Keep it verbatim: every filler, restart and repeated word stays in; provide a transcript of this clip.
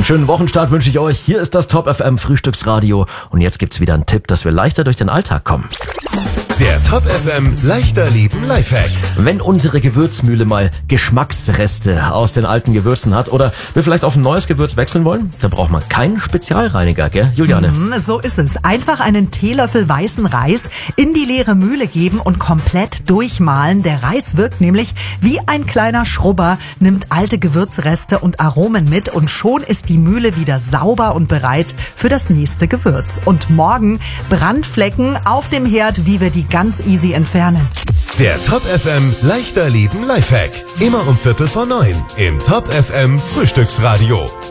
schönen Wochenstart wünsche ich euch. Hier ist das Top F M Frühstücksradio und jetzt gibt's wieder einen Tipp, dass wir leichter durch den Alltag kommen. Der Top F M leichter lieben Lifehack. Wenn unsere Gewürzmühle mal Geschmacksreste aus den alten Gewürzen hat oder wir vielleicht auf ein neues Gewürz wechseln wollen, dann braucht man keinen Spezialreiniger, gell, Juliane? Mm, so ist es. Einfach einen Teelöffel weißen Reis in die leere Mühle geben und komplett durchmahlen. Der Reis wirkt nämlich wie ein kleiner Schrubber, nimmt alte Gewürzreste und Aromen mit und schon ist die Mühle wieder sauber und bereit für das nächste Gewürz. Und morgen Brandflecken auf dem Herd, wie wir die ganz easy entfernen. Der Top F M leichter lieben Lifehack. Immer um Viertel vor neun im Top F M Frühstücksradio.